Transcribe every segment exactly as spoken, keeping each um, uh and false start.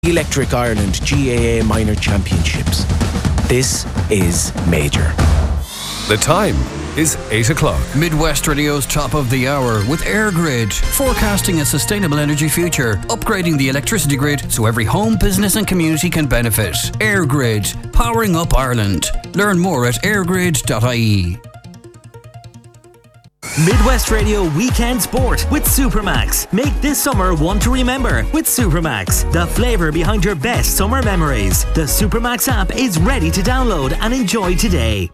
Electric Ireland G A A Minor Championships. This is major. The time is eight o'clock. Midwest Radio's top of the hour with EirGrid, forecasting a sustainable energy future, upgrading the electricity grid so every home, business and community can benefit. EirGrid, powering up Ireland. Learn more at airgrid dot I E. Midwest Radio Weekend Sport with Supermax. Make this summer one to remember with Supermax. The flavour behind your best summer memories. The Supermax app is ready to download and enjoy today.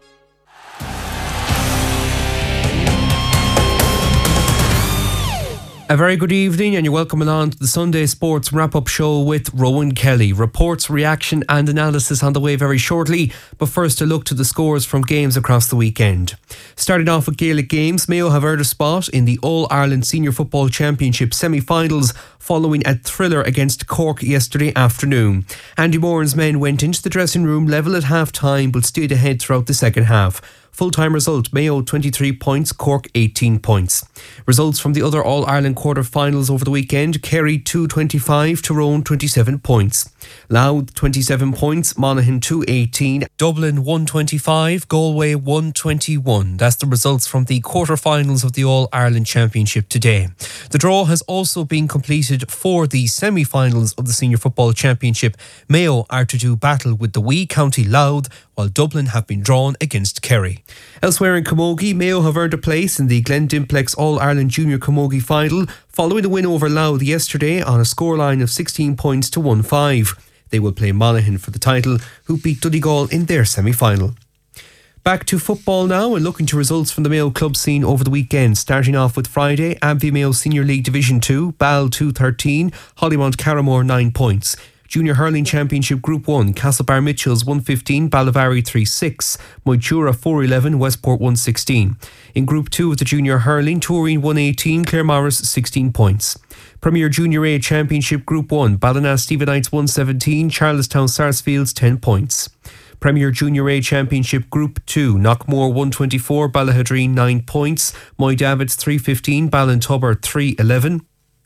A very good evening and you're welcome along to the Sunday Sports Wrap-Up Show with Rowan Kelly. Reports, reaction and analysis on the way very shortly, but first a look to the scores from games across the weekend. Starting off with Gaelic games, Mayo have earned a spot in the All-Ireland Senior Football Championship semi-finals following a thriller against Cork yesterday afternoon. Andy Moran's men went into the dressing room level at half-time but stayed ahead throughout the second half. Full-time result, Mayo twenty-three points, Cork eighteen points. Results from the other All-Ireland quarter-finals over the weekend: Kerry two twenty-five, Tyrone twenty-seven points. Louth twenty-seven points, Monaghan two eighteen, Dublin one twenty-five, Galway one twenty-one. That's the results from the quarter-finals of the All-Ireland Championship today. The draw has also been completed for the semi-finals of the Senior Football Championship. Mayo are to do battle with the wee County Louth, while Dublin have been drawn against Kerry. Elsewhere in Camogie, Mayo have earned a place in the Glen Dimplex All-Ireland Junior Camogie Final following a win over Louth yesterday on a scoreline of sixteen points to one five. They will play Monaghan for the title, who beat Donegal in their semi-final. Back to football now and looking to results from the Mayo club scene over the weekend. Starting off with Friday, Abbey Mayo Senior League Division two, Ball two thirteen, Hollymount Carramore nine points. Junior Hurling Championship Group one, Castlebar Mitchells one fifteen, Ballivary three six, Moitura four eleven, Westport one sixteen. In Group two of the Junior Hurling, Turin one eighteen, Claremorris sixteen points. Premier Junior A Championship Group one, Ballina Stephenites one seventeen, Charlestown Sarsfields ten points. Premier Junior A Championship Group two, Knockmore one twenty-four, Ballahadreen nine points, Moy Davids three fifteen, Ballintubber three eleven.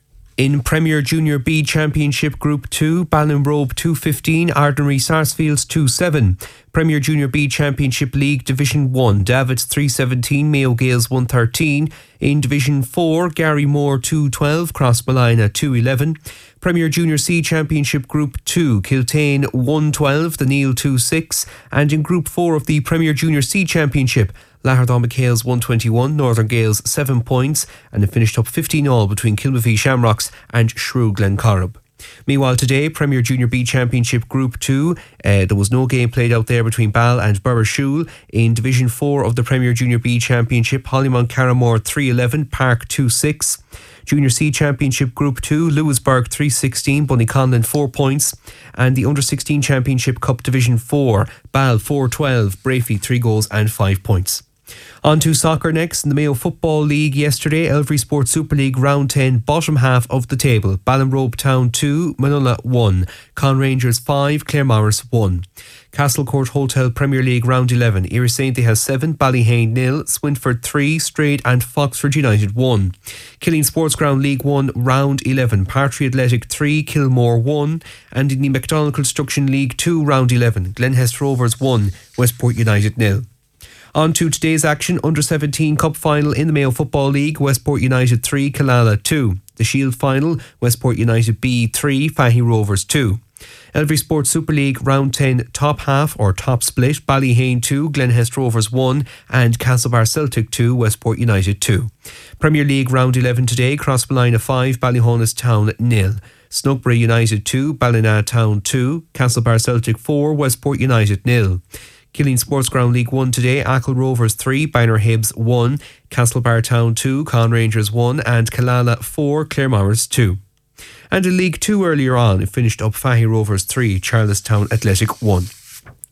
In Premier Junior B Championship Group two, Ballinrobe two fifteen, Ardnary Sarsfields two seven. Premier Junior B Championship League Division one, Davids three seventeen, Mayo Gales one thirteen. In Division four, Garrymore two twelve, Crossmolina two eleven. Premier Junior C Championship Group two, Kiltane one twelve, The Neil two six. And in Group four of the Premier Junior C Championship, Lahardon McHale's one twenty-one, Northern Gales seven points, and it finished up fifteen all between Kilmavie Shamrocks and Shrew Glencorrib. Meanwhile today, Premier Junior B Championship Group two, uh, there was no game played out there between Ball and Burrishoole. In Division four of the Premier Junior B Championship, Hollymount Carramore three eleven, Park two six. Junior C Championship Group two, Lewisburg three sixteen, Bunnyconlin four points. And the Under sixteen Championship Cup Division four, Ball four twelve, Brafey three goals and five points. On to soccer next. In the Mayo Football League yesterday, Elvery Sports Super League Round ten, bottom half of the table. Ballinrobe Town two, Manula one, Con Rangers five, Claremorris one. Castlecourt Hotel Premier League Round eleven, Irisainthe has seven, Ballyhane nil, Swinford three, Straight and Foxford United one. Killeen Sports Ground League one Round eleven, Partry Athletic three, Kilmore one. And in the McDonald Construction League two Round eleven, Glenhest Rovers one, Westport United nil. On to today's action, Under seventeen Cup Final in the Mayo Football League, Westport United three, Killala two. The Shield Final, Westport United B three, Fahy Rovers two. Elvery Sports Super League Round ten Top Half or Top Split, Ballyhane two, Glenhest Rovers one and Castlebar Celtic two, Westport United two. Premier League Round eleven today, Crossmolina five, Ballyhonus Town nil. Snugbury United two, Ballina Town two, Castlebar Celtic four, Westport United nil. Killeen Sports Ground League one today, Achill Rovers three, Biner Hibs one, Castlebar Town two, Con Rangers one and Killala four, Claremorris two. And in League two earlier on, it finished up Fahy Rovers three, Charlestown Athletic one.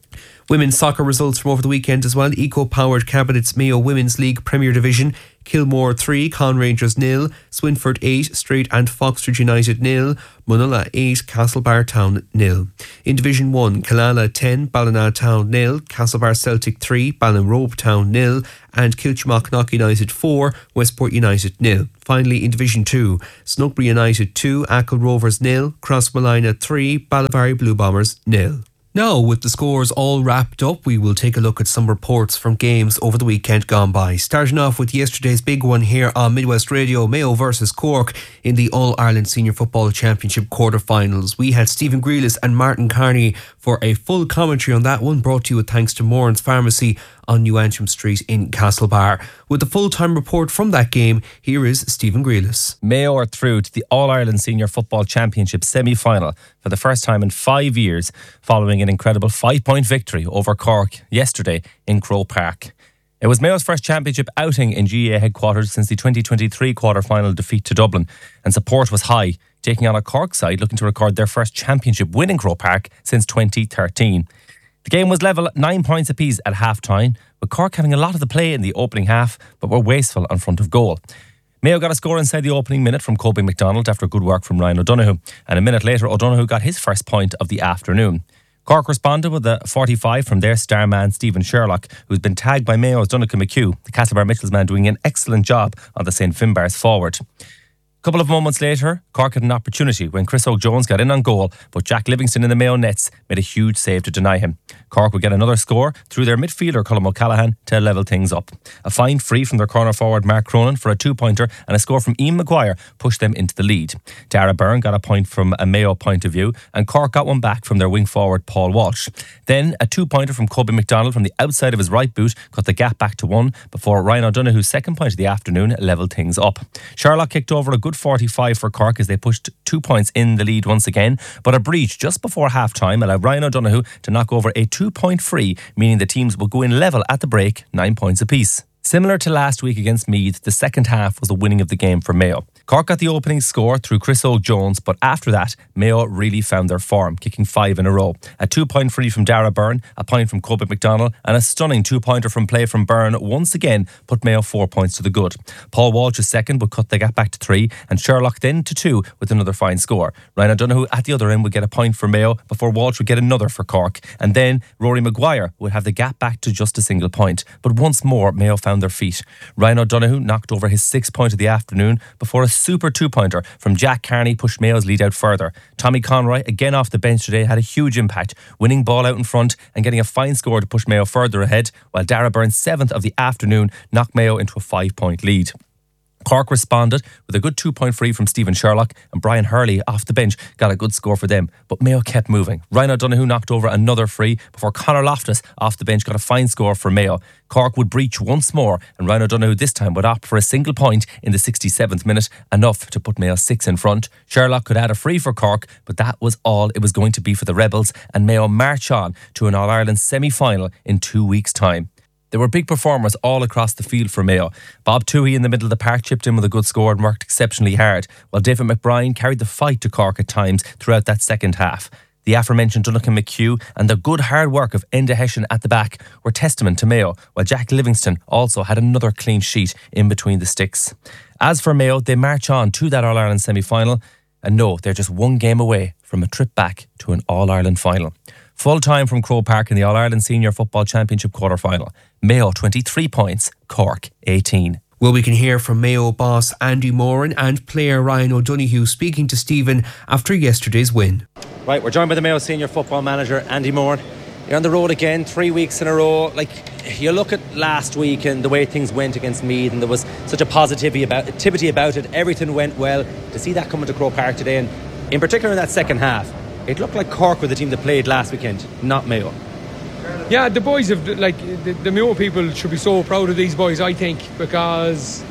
Women's soccer results from over the weekend as well. Eco-powered Cabinets Mayo Women's League Premier Division. Kilmore three, Con Rangers nil, Swinford eight, Strait and Foxford United nil, Munulla eight, Castlebar Town nil. In Division one, Killala ten, Ballina Town nil, Castlebar Celtic three, Ballinrobe Town nil, and Kilchmock United four, Westport United nil. Finally, in Division two, Snugbury United two, Achill Rovers nil, Crossmolina three, Ballivary Blue Bombers nil. Now, with the scores all wrapped up, we will take a look at some reports from games over the weekend gone by. Starting off with yesterday's big one here on Midwest Radio, Mayo versus Cork in the All-Ireland Senior Football Championship quarter-finals. We had Stephen Grealis and Martin Carney for a full commentary on that one, brought to you with thanks to Moran's Pharmacy on New Antrim Street in Castlebar. With the full-time report from that game, here is Stephen Grealis. Mayo are through to the All-Ireland Senior Football Championship semi-final for the first time in five years, following an incredible five-point victory over Cork yesterday in Croke Park. It was Mayo's first championship outing in G A A headquarters since the twenty twenty-three quarter-final defeat to Dublin, and support was high, taking on a Cork side looking to record their first championship win in Croke Park since twenty thirteen. The game was level at nine points apiece at half-time, with Cork having a lot of the play in the opening half, but were wasteful in front of goal. Mayo got a score inside the opening minute from Kobe McDonald after good work from Ryan O'Donoghue, and a minute later O'Donoghue got his first point of the afternoon. Cork responded with a forty-five from their star man Stephen Sherlock, who's been tagged by Mayo's Donncha McHugh, the Castlebar Mitchells man doing an excellent job on the Saint Finbarrs forward. A couple of moments later, Cork had an opportunity when Chris O'Jones got in on goal, but Jack Livingston in the Mayo nets made a huge save to deny him. Cork would get another score through their midfielder Colm O'Callaghan to level things up. A fine free from their corner forward Mark Cronin for a two-pointer and a score from Ian Maguire pushed them into the lead. Dara Byrne got a point from a Mayo point of view, and Cork got one back from their wing forward Paul Walsh. Then a two-pointer from Kobe McDonald from the outside of his right boot cut the gap back to one before Ryan O'Donoghue's second point of the afternoon levelled things up. Sherlock kicked over a good forty-five for Cork as they pushed two points in the lead once again, but a breach just before half-time allowed Ryan O'Donoghue to knock over a two-point free, meaning the teams would go in level at the break, nine points apiece. Similar to last week against Meath, the second half was the winning of the game for Mayo. Cork got the opening score through Chris O'Jones, but after that, Mayo really found their form, kicking five in a row. A two-point free from Dara Byrne, a point from Kobe McDonald, and a stunning two-pointer from play from Byrne once again put Mayo four points to the good. Paul Walsh's second would cut the gap back to three, and Sherlock then to two with another fine score. Ryan O'Donoghue at the other end would get a point for Mayo before Walsh would get another for Cork, and then Rory Maguire would have the gap back to just a single point. But once more, Mayo found their feet. Ryan O'Donoghue knocked over his sixth point of the afternoon before a super two-pointer from Jack Carney pushed Mayo's lead out further. Tommy Conroy, again off the bench today, had a huge impact, winning ball out in front and getting a fine score to push Mayo further ahead, while Dara Byrne's seventh of the afternoon knocked Mayo into a five-point lead. Cork responded with a good two-point free from Stephen Sherlock, and Brian Hurley off the bench got a good score for them, but Mayo kept moving. Ryan O'Donoghue knocked over another free before Conor Loftus off the bench got a fine score for Mayo. Cork would breach once more, and Ryan O'Donoghue this time would opt for a single point in the sixty-seventh minute, enough to put Mayo six in front. Sherlock could add a free for Cork, but that was all it was going to be for the Rebels, and Mayo march on to an All-Ireland semi-final in two weeks' time. There were big performers all across the field for Mayo. Bob Toohey in the middle of the park chipped in with a good score and worked exceptionally hard, while David McBride carried the fight to Cork at times throughout that second half. The aforementioned Donncha McHugh and the good hard work of Enda Hession at the back were testament to Mayo, while Jack Livingston also had another clean sheet in between the sticks. As for Mayo, they march on to that All-Ireland semi-final, and no, they're just one game away from a trip back to an All-Ireland final. Full time from Croke Park in the All-Ireland Senior Football Championship quarter-final. Mayo twenty-three points, Cork eighteen. Well, we can hear from Mayo boss Andy Moran and player Ryan O'Donoghue speaking to Stephen after yesterday's win. Right, we're joined by the Mayo Senior Football Manager, Andy Moran. You're on the road again, three weeks in a row. Like, you look at last week and the way things went against Meath, and there was such a positivity about, activity about it. Everything went well. To see that coming to Croke Park today, and in particular in that second half, it looked like Cork were the team that played last weekend, not Mayo. Yeah, the boys have, like, the, the Mayo people should be so proud of these boys, I think, because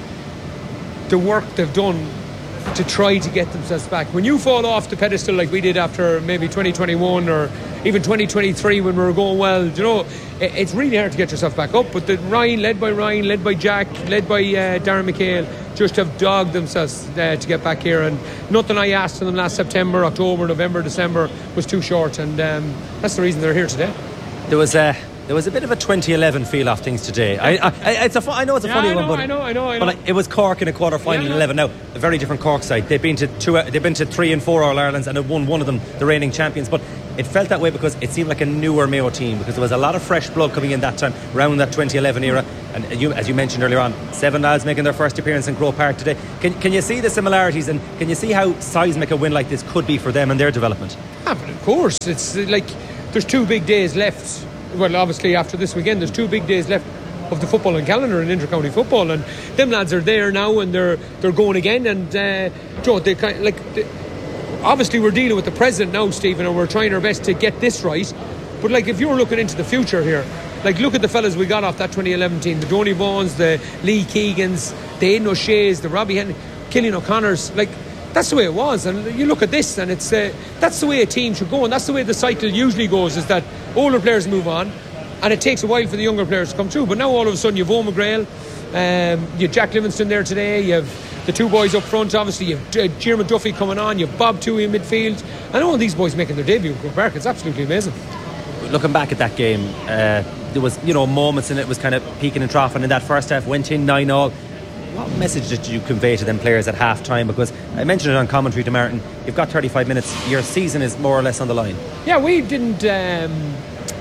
the work they've done to try to get themselves back. When you fall off the pedestal like we did after maybe twenty twenty-one or even twenty twenty-three when we were going well, you know, it, it's really hard to get yourself back up. But the Ryan, led by Ryan, led by Jack, led by uh, Darren McHale, just have dogged themselves uh, to get back here, and nothing I asked of them last September, October, November, December was too short, and um, that's the reason they're here today. There was a there was a bit of a twenty eleven feel off things today. I, I, it's a, I know it's a yeah, funny I know, one, but I know, I know, I know. But like, it was Cork in a quarter final Yeah, in yeah. eleven. Now, a very different Cork side. They've been to two. They've been to three and four All Irelands and have won one of them, the reigning champions. But it felt that way because it seemed like a newer Mayo team, because there was a lot of fresh blood coming in that time around that twenty eleven era. And you, as you mentioned earlier on, seven lads making their first appearance in Grove Park today. Can can you see the similarities, and can you see how seismic a win like this could be for them and their development? Ah, but of course, it's uh, like there's two big days left. Well, obviously after this weekend, there's two big days left of the footballing calendar in inter-county football, and them lads are there now, and they're they're going again. And uh, Joe, they kind of, like they, obviously we're dealing with the present now, Stephen, and we're trying our best to get this right. But like, if you're looking into the future here, like, look at the fellas we got off that twenty eleven team: the Donny Vaughans, the Lee Keegans, the Aidan O'Shea's, the Robbie Henry, Killian O'Connors. Like, that's the way it was. And you look at this, and it's uh, that's the way a team should go, and that's the way the cycle usually goes, is that older players move on, and it takes a while for the younger players to come through. But now all of a sudden you've Owen McGrail, um, you have Jack Livingston there today, you have the two boys up front, obviously you have uh, Jim McDuffie coming on, you have Bob Toohey in midfield, and all these boys making their debut in Grove Park. It's absolutely amazing. Looking back at that game, uh, there was, you know, moments in it was kind of peaking and troughing in that first half, went in nine all. What message did you convey to them players at half time? Because I mentioned it on commentary to Martin, you've got thirty-five minutes, your season is more or less on the line. Yeah, we didn't um,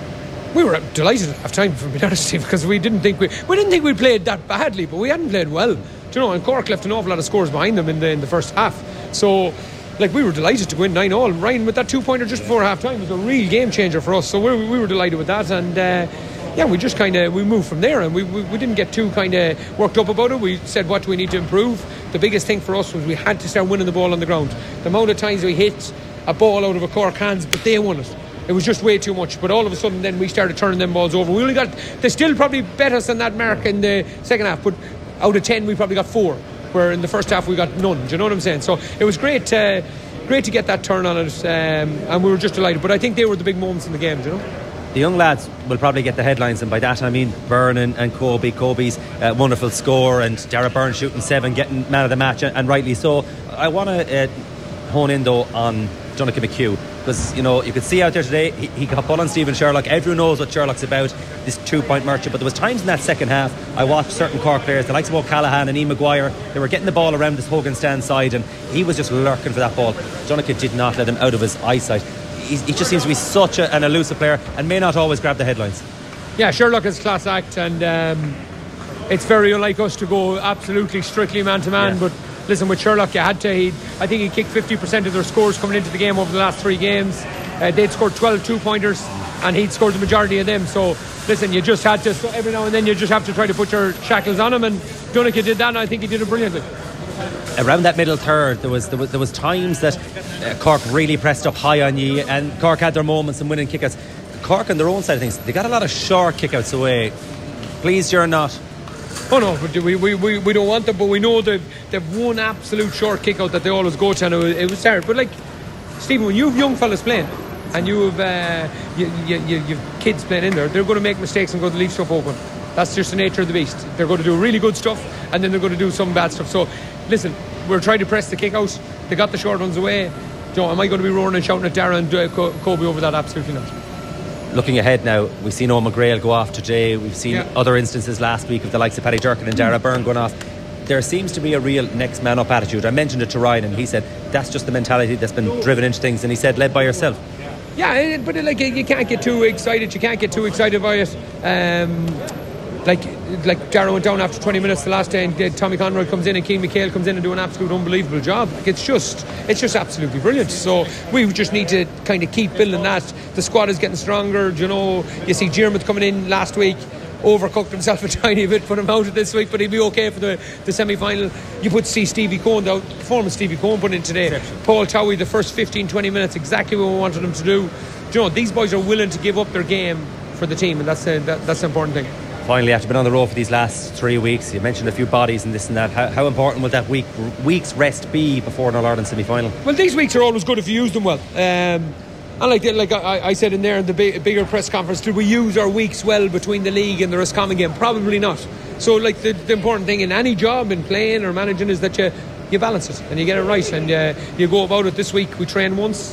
we were delighted at half time, for being honest, because we didn't think we we didn't think we played that badly, but we hadn't played well. Do you know, and Cork left an awful lot of scores behind them in the in the first half. So like, we were delighted to win nine all. Ryan with that two pointer just before half time was a real game changer for us. So we, we were delighted with that, and uh, yeah, we just kind of we moved from there, and we, we, we didn't get too kind of worked up about it. We said, what do we need to improve? The biggest thing for us was we had to start winning the ball on the ground. The amount of times we hit a ball out of a Cork hands, but they won it. It was just way too much. But all of a sudden then we started turning them balls over. We only got, they still probably bet us than that mark in the second half, but out of ten we probably got four, where in the first half we got none. Do you know what I'm saying? So it was great uh, great to get that turn on it, um, and we were just delighted. But I think they were the big moments in the game, do you know? The young lads will probably get the headlines, and by that I mean Byrne and, and Kobe. Kobe's uh, wonderful score, and Dara Byrne shooting seven, getting man of the match, and, and rightly so. I want to uh, hone in though on Donnacha McHugh, because you know you could see out there today he, he got ball on Stephen Sherlock. Everyone knows what Sherlock's about, this two point merchant. But there was times in that second half I watched certain Cork players, the likes of O'Callaghan and Ian Maguire, they were getting the ball around this Hogan stand side, and he was just lurking for that ball. Donnacha did not let him out of his eyesight. He, he just seems to be such a, an elusive player, and may not always grab the headlines. Yeah, Sherlock is class act, and um, it's very unlike us to go absolutely strictly man to man. But listen, with Sherlock, you had to. He, I think he kicked fifty percent of their scores coming into the game over the last three games. Uh, they'd scored twelve two-pointers, and he'd scored the majority of them. So listen, you just had to. So every now and then, you just have to try to put your shackles on him, and Donnacha did that, and I think he did it brilliantly. Around that middle third, there was there was, there was times that uh, Cork really pressed up high on you, and Cork had their moments in winning kickouts. Cork on their own side of things, they got a lot of short kickouts away. Pleased you're not? Oh no, but we, we, we, we don't want them, but we know that they've one absolute short kick out that they always go to, and it was, it was hard. But like, Stephen, when you have young fellas playing and you have uh, you, you, you, you've kids playing in there, they're going to make mistakes and go to leave stuff open. That's just the nature of the beast. They're going to do really good stuff, and then they're going to do some bad stuff. So listen, we're trying to press the kick out. They got the short ones away. Joe, am I going to be roaring and shouting at Dara and uh, Kobe over that? Absolutely not. Looking ahead now, we've seen Owen McGrail go off today. We've seen yeah. other instances last week of the likes of Paddy Durkin and Dara Byrne going off. There seems to be a real next man up attitude. I mentioned it to Ryan, and he said that's just the mentality that's been driven into things, and he said led by yourself. Yeah, but like, you can't get too excited. You can't get too excited by it. Um, like like Dara went down after twenty minutes the last day, and Tommy Conroy comes in and Keane McHale comes in and do an absolute unbelievable job. Like, it's just it's just absolutely brilliant. So we just need to kind of keep building that. The squad is getting stronger. You know, you see Diarmuid coming in last week, overcooked himself a tiny bit, put him out of this week, but he'll be okay for the, the semi-final. You put see Stevie Cohen, the performance Stevie Cohen put in today. Paul Towie, the first fifteen twenty minutes, exactly what we wanted him to do. You know, these boys are willing to give up their game for the team, and that's a, that, that's an important thing. Finally, after being on the road for these last three weeks, you mentioned a few bodies and this and that. How, how important will that week week's rest be before an All-Ireland semi-final? Well, these weeks are always good if you use them well. Um, and like like I, I said in there in the big, bigger press conference, did we use our weeks well between the league and the Roscommon game? Probably not. So like the, the important thing in any job, in playing or managing, is that you you balance it and you get it right, and uh, you go about it. This week we train once.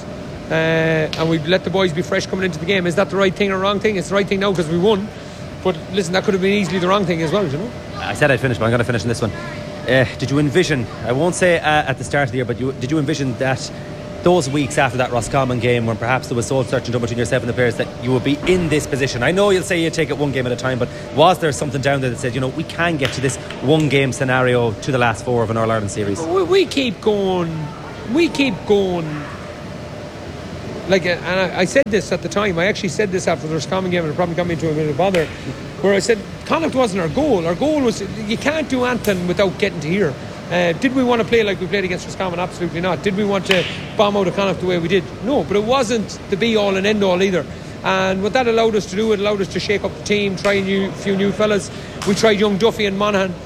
uh, and we let the boys be fresh coming into the game. Is that the right thing or wrong thing? It's the right thing now because we won. But listen, that could have been easily the wrong thing as well, you know. I said I'd finish, but I'm going to finish in this one. Uh, did you envision, I won't say uh, at the start of the year, but you, did you envision that those weeks after that Roscommon game, when perhaps there was soul searching done between yourself and the players, that you would be in this position? I know you'll say you take it one game at a time, but was there something down there that said, you know, we can get to this one game scenario to the last four of an All-Ireland series? We, we keep going, we keep going. Like, and I, I said this at the time. I actually said this after the Roscommon game, and it probably got me into a bit of bother, where I said Connacht wasn't our goal. Our goal was, you can't do anything without getting to here. Uh, did we want to play like we played against Roscommon? Absolutely not. Did we want to bomb out of Connacht the way we did? No, but it wasn't the be-all and end-all either. And what that allowed us to do, it allowed us to shake up the team, try a new, few new fellas. We tried young Duffy and Monaghan.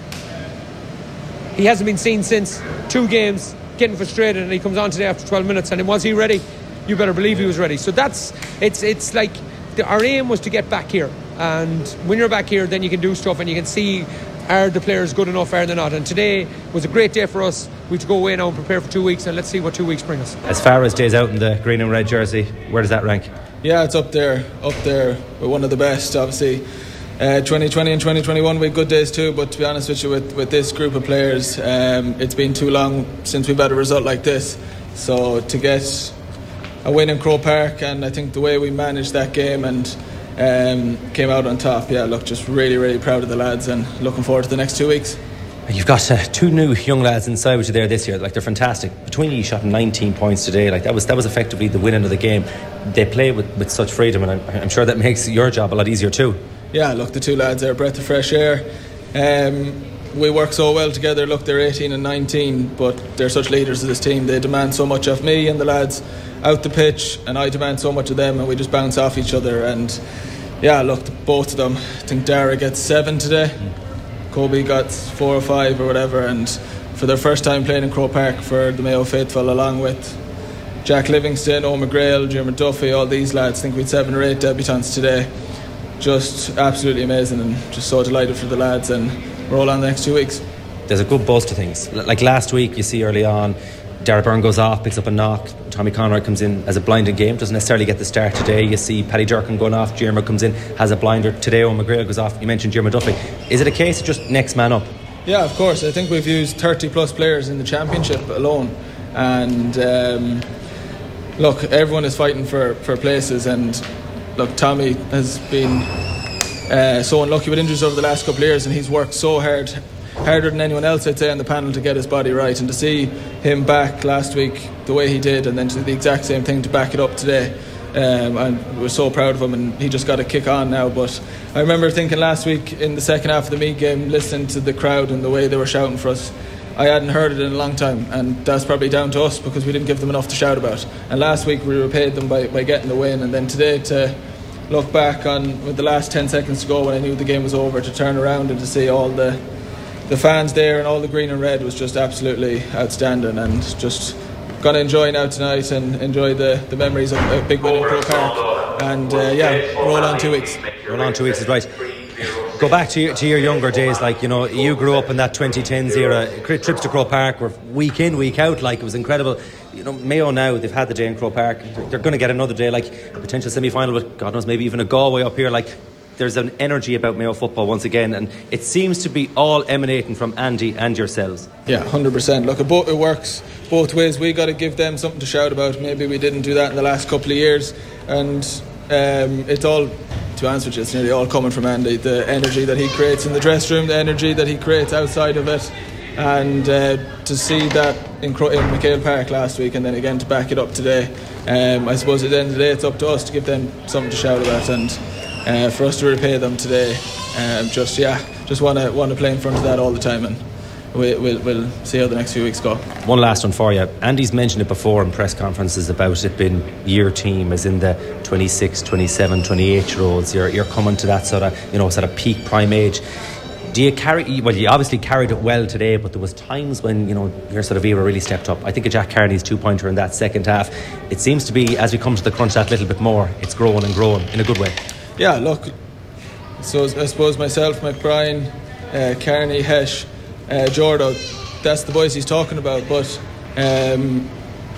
He hasn't been seen since. Two games, getting frustrated, and he comes on today after twelve minutes. And was he ready? You better believe he was ready. So that's, it's it's like, the, our aim was to get back here. And when you're back here, then you can do stuff and you can see, are the players good enough, are they not? And today was a great day for us. We have to go away now and prepare for two weeks, and let's see what two weeks bring us. As far as days out in the green and red jersey, where does that rank? Yeah, it's up there, up there with one of the best, obviously. Uh, twenty twenty and twenty twenty-one, we had good days too, but to be honest with you, with, with this group of players, um, it's been too long since we've had a result like this. So to get a win in Croke Park, and I think the way we managed that game and um, came out on top, yeah, look, just really, really proud of the lads and looking forward to the next two weeks. You've got uh, two new young lads inside with you there this year. Like, they're fantastic. Between you, you shot nineteen points today. Like, that was that was effectively the winning of the game. They play with, with such freedom, and I'm, I'm sure that makes your job a lot easier too. Yeah, look, the two lads are a breath of fresh air. Um, we work so well together. Look, they're eighteen and nineteen, but they're such leaders of this team. They demand so much of me and the lads out the pitch, and I demand so much of them, and we just bounce off each other. And yeah, look, both of them, I think Dara gets seven today, mm. Kobe got four or five or whatever, and for their first time playing in Croke Park for the Mayo faithful, along with Jack Livingston, Owen McGrail, Jim Duffy, all these lads, I think we had seven or eight debutants today. Just absolutely amazing, and just so delighted for the lads, and we're all on the next two weeks. There's a good buzz to things. Like last week, you see early on, Dara Byrne goes off, picks up a knock. Tommy Conroy comes in as a blinding game, doesn't necessarily get the start today. You see Paddy Durkin going off, Jeremy comes in, has a blinder. Today Owen McGrail goes off. You mentioned Jeremy Duffy. Is it a case of just next man up? Yeah, of course. I think we've used thirty plus players in the championship alone, and um, look, everyone is fighting for, for places, and look, Tommy has been uh, so unlucky with injuries over the last couple of years, and he's worked so hard, harder than anyone else, I'd say, on the panel to get his body right, and to see him back last week the way he did, and then to do the exact same thing to back it up today, um, and we're so proud of him, and he just got to kick on now. But I remember thinking last week in the second half of the Meath game, listening to the crowd and the way they were shouting for us, I hadn't heard it in a long time, and that's probably down to us because we didn't give them enough to shout about. And last week we repaid them by, by getting the win, and then today to look back on with the last ten seconds to go when I knew the game was over, to turn around and to see all the the fans there and all the green and red was just absolutely outstanding, and just going to enjoy now tonight and enjoy the, the memories of a big win in Croke Park, and uh, yeah, roll on two weeks. Roll on two weeks is right. Go back to your, to your younger days, like, you know, you grew up in that twenty tens era. Trips to Croke Park were week in, week out, like, it was incredible. You know, Mayo now, they've had the day in Croke Park. They're, they're going to get another day, like a potential semi-final with, God knows, maybe even a Galway up here. Like, there's an energy about Mayo football once again, and it seems to be all emanating from Andy and yourselves. Yeah, one hundred percent. Look, it, bo- it works both ways. We got to give them something to shout about. Maybe we didn't do that in the last couple of years, and um, it's all, to answer to you, it's nearly all coming from Andy. The energy that he creates in the dressing room, the energy that he creates outside of it, and uh, to see that in, Cro- in McHale Park last week, and then again to back it up today, um, I suppose at the end of the day it's up to us to give them something to shout about, and uh, for us to repay them today. Um, just yeah, just want to want to play in front of that all the time, and we, we'll, we'll see how the next few weeks go. One last one for you. Andy's mentioned it before in press conferences about it being your team, as in the twenty-six, twenty-seven, twenty-eight year olds. You're, you're coming to that sort of, you know, sort of peak prime age. Do you carry, well, you obviously carried it well today, but there was times when, you know, your sort of era really stepped up. I think of Jack Carney's two-pointer in that second half. It seems to be, as we come to the crunch that little bit more, it's growing and growing in a good way. Yeah, look, so I suppose myself, McBrien, uh, Carney, Hesh, uh, Jordo, that's the boys he's talking about, but um,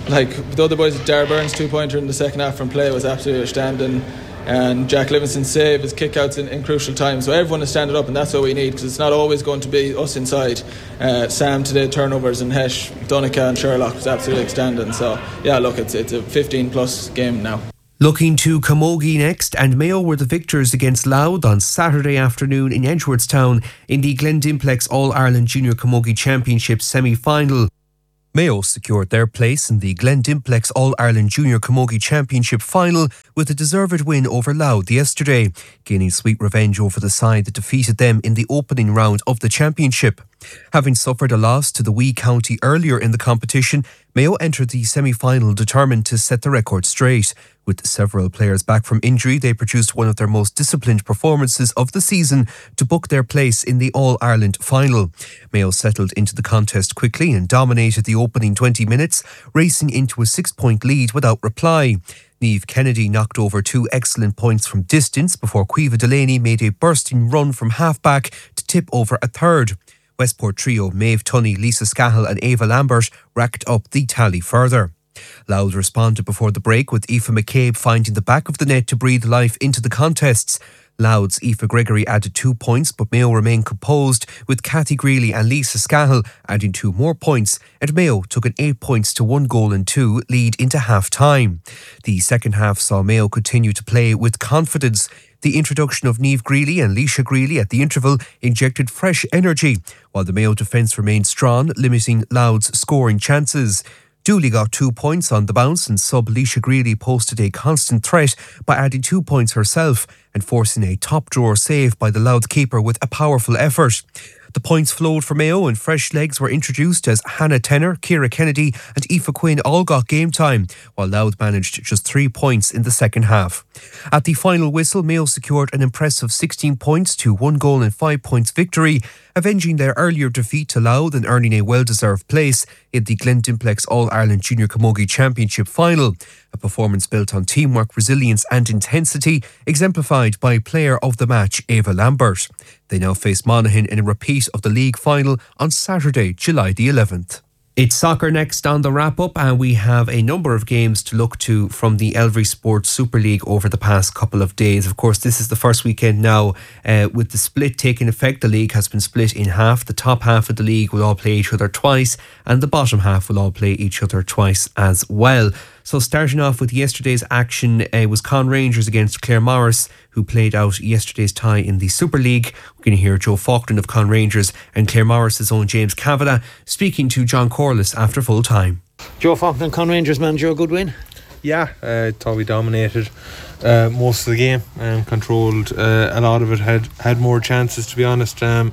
like the other boys, Dara Burns' two pointer in the second half from play was absolutely outstanding, and Jack Livingston's save, his kickouts in, in crucial times. So everyone is standing up, and that's what we need, because it's not always going to be us inside. Uh, Sam today, turnovers, and Hesh, Donica and Sherlock was absolutely outstanding. So yeah, look, it's it's a fifteen plus game now. Looking to Camogie next, and Mayo were the victors against Louth on Saturday afternoon in Edgeworthstown in the Glendimplex All-Ireland Junior Camogie Championship semi-final. Mayo secured their place in the Glendimplex All-Ireland Junior Camogie Championship final with a deserved win over Louth yesterday, gaining sweet revenge over the side that defeated them in the opening round of the championship. Having suffered a loss to the Wee County earlier in the competition, Mayo entered the semi-final determined to set the record straight. With several players back from injury, they produced one of their most disciplined performances of the season to book their place in the All-Ireland final. Mayo settled into the contest quickly and dominated the opening twenty minutes, racing into a six-point lead without reply. Niamh Kennedy knocked over two excellent points from distance before Caoimhe Delaney made a bursting run from half-back to tip over a third. Westport trio Maeve Tunney, Lisa Scahill and Ava Lambert racked up the tally further. Louth responded before the break, with Aoife McCabe finding the back of the net to breathe life into the contests. Louth's Aoife Gregory added two points, but Mayo remained composed, with Cathy Greeley and Lisa Scahill adding two more points, and Mayo took an eight points to one goal and two lead into half-time. The second half saw Mayo continue to play with confidence. The introduction of Niamh Greeley and Leisha Greeley at the interval injected fresh energy, while the Mayo defence remained strong, limiting Louth's scoring chances. Dooley got two points on the bounce, and sub Leisha Greeley posted a constant threat by adding two points herself and forcing a top-drawer save by the Louth keeper with a powerful effort. The points flowed for Mayo, and fresh legs were introduced as Hannah Tenner, Ciara Kennedy and Aoife Quinn all got game time, while Louth managed just three points in the second half. At the final whistle, Mayo secured an impressive sixteen points to one goal and five points victory, avenging their earlier defeat to Louth and earning a well-deserved place in the Glendimplex All-Ireland Junior Camogie Championship final. A performance built on teamwork, resilience and intensity, exemplified by player of the match Ava Lambert. They now face Monaghan in a repeat of the league final on Saturday, July the eleventh. It's soccer next on the wrap-up, and we have a number of games to look to from the Elvery Sports Super League over the past couple of days. Of course, this is the first weekend now uh, with the split taking effect. The league has been split in half. The top half of the league will all play each other twice, and the bottom half will all play each other twice as well. So starting off with yesterday's action, uh, it was Con Rangers against Claremorris, who played out yesterday's tie in the Super League. We're going to hear Joe Faulkner of Con Rangers and Claremorris' own James Kavanagh speaking to John Corliss after full time. Joe Faulkner, Con Rangers manager, a good win? Yeah, I uh, thought we dominated uh, most of the game and controlled uh, a lot of it. Had had more chances, to be honest. Um,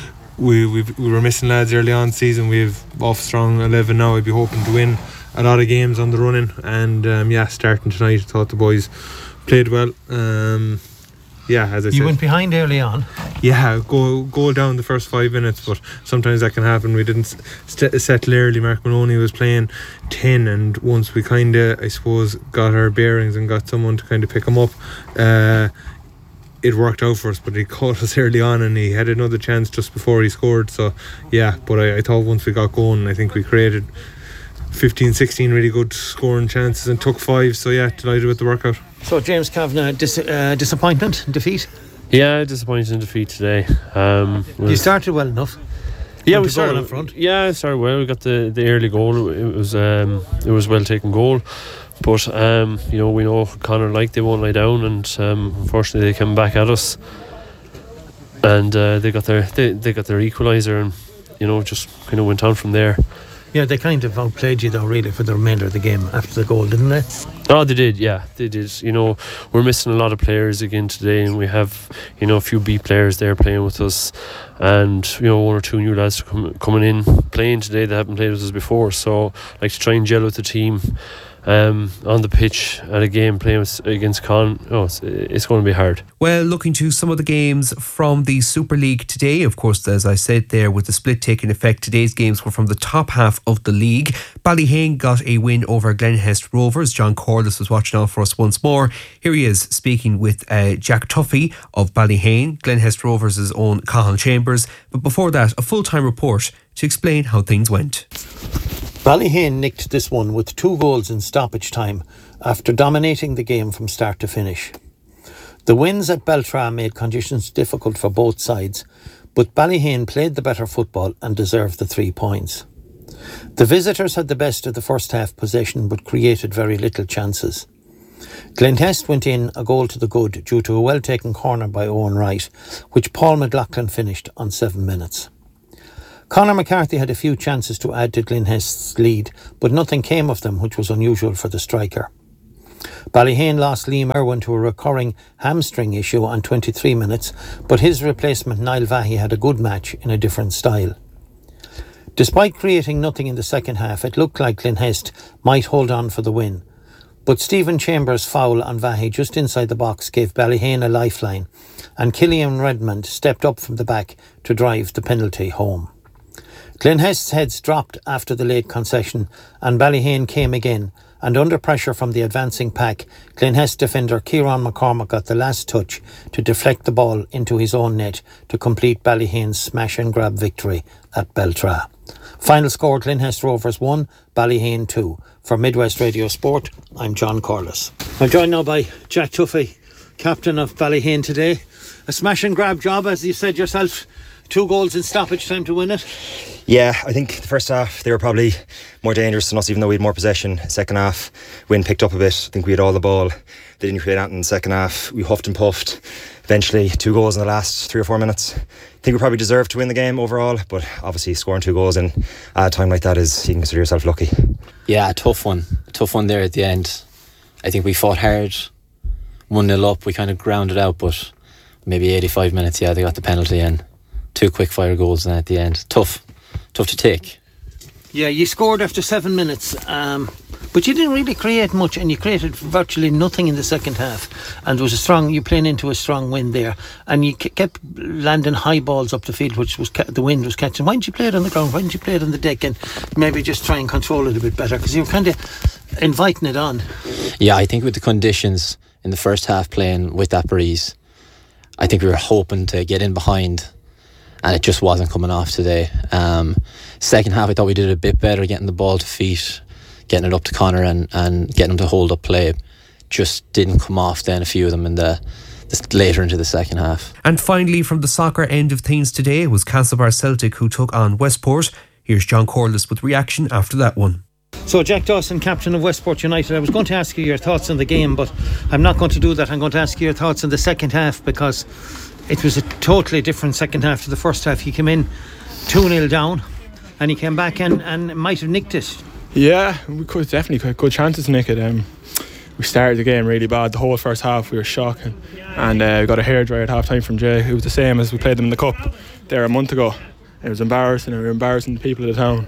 we we've, we were missing lads early on in the season. We've off strong eleven now. I'd be hoping to win a lot of games on the running, and um, yeah, starting tonight, I thought the boys played well. Um, yeah, as I you said, You went behind early on. Yeah, go go down the first five minutes, but sometimes that can happen. We didn't st- settle early. Mark Maloney was playing ten, and once we kind of, I suppose, got our bearings and got someone to kind of pick him up, uh, it worked out for us. But he caught us early on, and he had another chance just before he scored. So yeah, but I, I thought once we got going, I think we created fifteen, sixteen really good scoring chances and took five. So yeah, delighted with the workout. So James Kavanagh, dis- uh, disappointment, defeat? Yeah, disappointing defeat today. Um, you started well enough. Yeah, we started up front. Yeah, started well. We got the, the early goal. It was um, it was well taken goal, but um, you know we know Connor like they won't lie down, and um, unfortunately they came back at us, and uh, they got their they, they got their equaliser, and you know just kind of went on from there. Yeah, they kind of outplayed you though, really, for the remainder of the game after the goal, didn't they? Oh, they did, yeah, they did. You know, we're missing a lot of players again today, and we have, you know, a few B players there playing with us, and you know, one or two new lads com- coming in playing today that haven't played with us before. So, like to try and gel with the team um, on the pitch at a game playing with, against Con. Oh, it's, it's going to be hard. Well, looking to some of the games from the Super League today, of course, as I said there, with the split taking effect, today's games were from the top half of the league. Ballyhane got a win over Glenhest Rovers. John Corliss was watching out for us once more. Here he is speaking with uh, Jack Tuffy of Ballyhane, Glenhest Rovers' own Cathal Chambers. But before that, a full-time report to explain how things went. Ballyhane nicked this one with two goals in stoppage time after dominating the game from start to finish. The wins at Beltra made conditions difficult for both sides, but Ballyhane played the better football and deserved the three points. The visitors had the best of the first half possession but created very little chances. Glenhest went in a goal to the good due to a well-taken corner by Owen Wright, which Paul McLaughlin finished on seven minutes. Conor McCarthy had a few chances to add to Glenhest's lead, but nothing came of them, which was unusual for the striker. Ballyhane lost Liam Irwin to a recurring hamstring issue on twenty-three minutes, but his replacement Niall Vahy had a good match in a different style. Despite creating nothing in the second half, it looked like Glenhest might hold on for the win. But Stephen Chambers' foul on Vahy just inside the box gave Ballyhane a lifeline, and Killian Redmond stepped up from the back to drive the penalty home. Glenhest's heads dropped after the late concession, and Ballyhane came again, and under pressure from the advancing pack, Glenhest defender Kieran McCormack got the last touch to deflect the ball into his own net to complete Ballyhane's smash and grab victory at Beltra. Final score: Glenhest Rovers one, Ballyhane two. For Midwest Radio Sport, I'm John Corliss. I'm joined now by Jack Tuffy, captain of Ballyhane today. A smash and grab job, as you said yourself. Two goals in stoppage time to win it. Yeah, I think the first half they were probably more dangerous than us, even though we had more possession. Second half, wind picked up a bit. I think we had all the ball. They didn't create anything in the second half. We huffed and puffed. Eventually, two goals in the last three or four minutes. I think we probably deserved to win the game overall, but obviously scoring two goals in at a time like that is, you can consider yourself lucky. Yeah, a tough one. A tough one there at the end. I think we fought hard. one nil up, we kind of grounded out, but maybe eighty-five minutes, yeah, they got the penalty and two quick fire goals at the end. Tough. Tough to take. Yeah, you scored after seven minutes, um, but you didn't really create much, and you created virtually nothing in the second half. And there was a strong, you playing into a strong wind there, and you kept landing high balls up the field, which was ca- the wind was catching. Why didn't you play it on the ground? Why didn't you play it on the deck and maybe just try and control it a bit better? Because you were kind of inviting it on. Yeah, I think with the conditions in the first half playing with that breeze, I think we were hoping to get in behind, and it just wasn't coming off today. Um, second half, I thought we did a bit better getting the ball to feet, getting it up to Conor and, and getting him to hold up play. Just didn't come off then, a few of them in the, the later into the second half. And finally, from the soccer end of things today was Castlebar Celtic, who took on Westport. Here's John Corliss with reaction after that one. So Jack Dawson, captain of Westport United, I was going to ask you your thoughts on the game, but I'm not going to do that. I'm going to ask you your thoughts on the second half, because it was a totally different second half to the first half. He came in two nil down and he came back and, and might have nicked it. Yeah, we could definitely had good chances to nick it. Um, we started the game really bad. The whole first half we were shocking, and uh, we got a hairdryer at half time from Jay. It was the same as we played them in the cup there a month ago. It was embarrassing, and we were embarrassing the people of the town.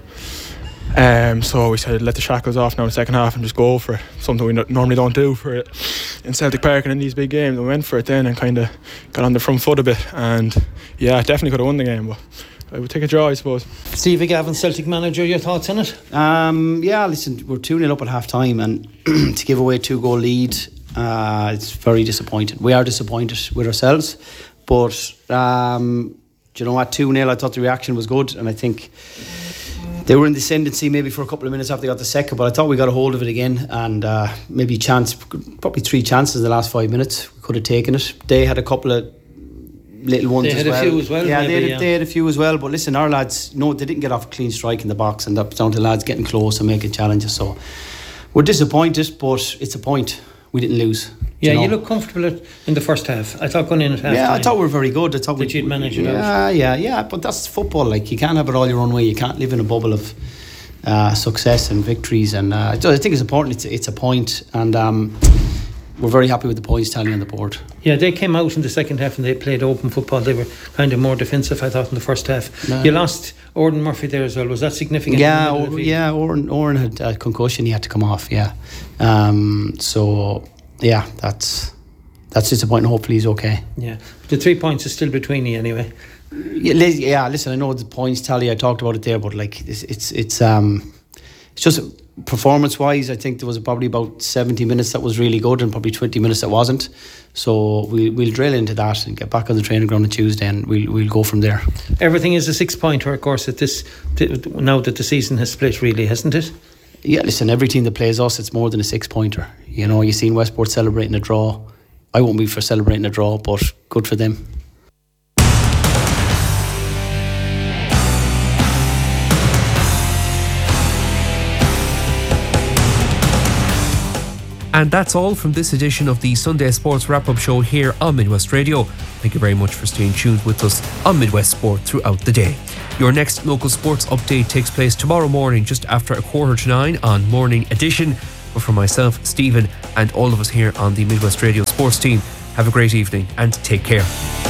Um, so we said let the shackles off now in the second half and just go for it, something we no- normally don't do for it in Celtic Park and in these big games. We went for it then and kind of got on the front foot a bit, and yeah, definitely could have won the game, but I would take a draw, I suppose. Stevie Gavin, Celtic manager, your thoughts on it? Um, yeah, listen, we're two nil up at half time, and to give away a two goal lead, uh, it's very disappointing. We are disappointed with ourselves, but um, do you know what, two nil, I thought the reaction was good, and I think they were in the ascendancy maybe for a couple of minutes after they got the second, but I thought we got a hold of it again, and uh, maybe chance, probably three chances in the last five minutes. We could have taken it. They had a couple of little ones they as had well. a few as well. Yeah, maybe, they, had, yeah. they had a few as well. But listen, our lads, no, they didn't get off a clean strike in the box, and that's down to lads getting close and making challenges. So we're disappointed, but it's a point. We didn't lose. Yeah, you, know? you look comfortable in the first half. I thought going in at half Yeah, time, I thought we were very good. I thought that we, you'd manage it yeah, out. Yeah, yeah, but that's football. Like, you can't have it all your own way. You can't live in a bubble of uh, success and victories. And uh, I think it's important. It's, it's a point, and um, we're very happy with the points tally on the board. Yeah, they came out in the second half and they played open football. They were kind of more defensive, I thought, in the first half. No. You lost Orden Murphy there as well. Was that significant? Yeah, or, yeah. Oren, Oren had a concussion. He had to come off. Yeah. Um, so yeah, that's that's disappointing. Hopefully he's okay. Yeah, but the three points is still between you anyway. Yeah, yeah, listen, I know the points tally, I talked about it there, but like it's it's, it's um it's just performance-wise, I think there was probably about seventy minutes that was really good and probably twenty minutes that wasn't. So we, we'll drill into that and get back on the training ground on Tuesday, and we'll we'll go from there. Everything is a six-pointer, of course, at this now that the season has split, really, hasn't it? Yeah, listen, every team that plays us, it's more than a six-pointer. You know, you've seen Westport celebrating a draw. I won't be for celebrating a draw, but good for them. And that's all from this edition of the Sunday Sports Wrap-Up Show here on Midwest Radio. Thank you very much for staying tuned with us on Midwest Sport throughout the day. Your next local sports update takes place tomorrow morning just after a quarter to nine on Morning Edition. But for myself, Stephen, and all of us here on the Midwest Radio Sports team, have a great evening and take care.